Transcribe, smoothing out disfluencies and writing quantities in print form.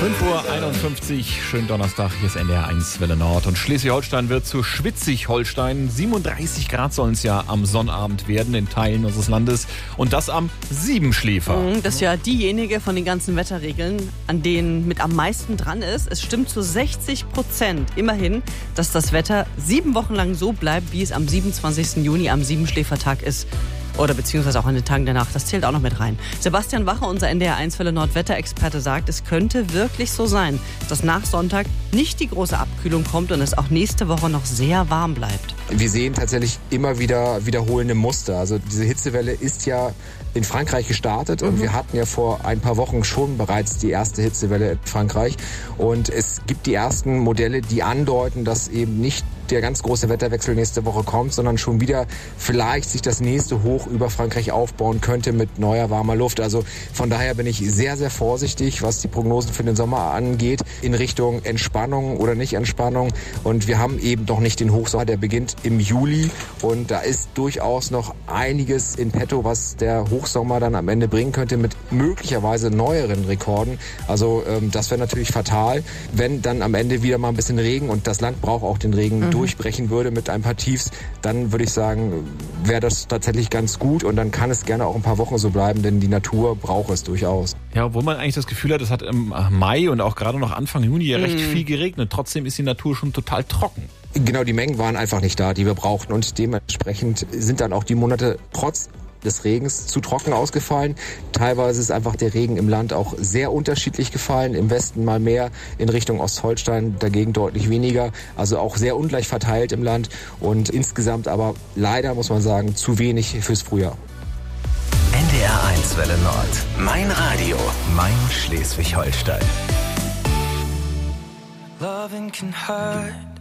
5:51 Uhr, schönen Donnerstag, hier ist NDR 1 Welle Nord und Schleswig-Holstein wird zu Schwitzig-Holstein. 37 Grad sollen es ja am Sonnabend werden in Teilen unseres Landes und das am Siebenschläfer. Das ist ja diejenige von den ganzen Wetterregeln, an denen mit am meisten dran ist. Es stimmt zu 60% immerhin, dass das Wetter 7 Wochen lang so bleibt, wie es am 27. Juni am Siebenschläfertag ist. Oder beziehungsweise auch an den Tagen danach, das zählt auch noch mit rein. Sebastian Wache, unser NDR 1 Welle Nord Wetterexperte, sagt, es könnte wirklich so sein, dass nach Sonntag nicht die große Abkühlung kommt und es auch nächste Woche noch sehr warm bleibt. Wir sehen tatsächlich immer wieder wiederholende Muster. Also diese Hitzewelle ist ja in Frankreich gestartet und wir hatten ja vor ein paar Wochen schon bereits die erste Hitzewelle in Frankreich. Und es gibt die ersten Modelle, die andeuten, dass eben nicht der ganz große Wetterwechsel nächste Woche kommt, sondern schon wieder vielleicht sich das nächste Hoch über Frankreich aufbauen könnte mit neuer warmer Luft. Also von daher bin ich sehr, sehr vorsichtig, was die Prognosen für den Sommer angeht, in Richtung Entspannung oder nicht Entspannung. Und wir haben eben noch nicht den Hochsommer, der beginnt im Juli. Und da ist durchaus noch einiges in petto, was der Hochsommer dann am Ende bringen könnte mit möglicherweise neueren Rekorden. Also das wäre natürlich fatal, wenn dann am Ende wieder mal ein bisschen Regen und das Land braucht auch den Regen durchbrechen würde mit ein paar Tiefs, dann würde ich sagen, wäre das tatsächlich ganz gut und dann kann es gerne auch ein paar Wochen so bleiben, denn die Natur braucht es durchaus. Ja, obwohl man eigentlich das Gefühl hat, es hat im Mai und auch gerade noch Anfang Juni ja recht viel geregnet. Trotzdem ist die Natur schon total trocken. Genau, die Mengen waren einfach nicht da, die wir brauchten und dementsprechend sind dann auch die Monate trotz des Regens zu trocken ausgefallen. Teilweise ist einfach der Regen im Land auch sehr unterschiedlich gefallen. Im Westen mal mehr, in Richtung Ostholstein dagegen deutlich weniger. Also auch sehr ungleich verteilt im Land und insgesamt aber leider, muss man sagen, zu wenig fürs Frühjahr. NDR 1 Welle Nord. Mein Radio. Mein Schleswig-Holstein. Loving can hurt.